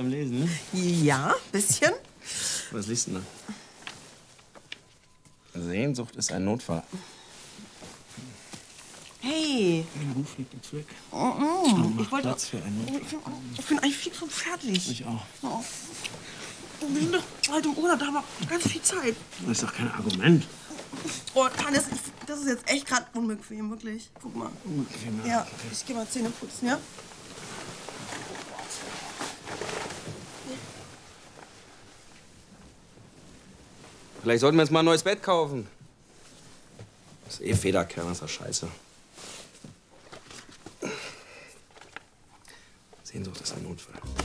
beim Lesen, ne? Ja, bisschen. Was liest du denn da? Sehnsucht ist ein Notfall. Hey. Mein Ruf fliegt jetzt weg. Ich wollte Platz für einen Notfall. Ich bin eigentlich fix und fertig. Ich auch. Oh. Wir sind doch bald im Urlaub, da haben wir ganz viel Zeit. Das ist doch kein Argument. Oh, Hannes, das ist jetzt echt gerade unbequem, wirklich. Guck mal. Unbequem, Ja, okay. ich geh mal Zähne putzen, ja? Vielleicht sollten wir uns mal ein neues Bett kaufen. Das ist eh Federkern, das ist doch scheiße. Sehnsucht ist ein Notfall.